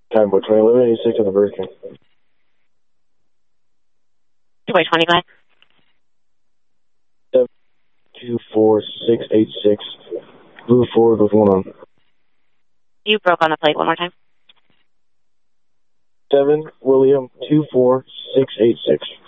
Time boy 201186 on the Burger King. 2-by-20, go ahead. 724686. Blue Ford with one on. You broke on the plate one more time. 7 William 24686.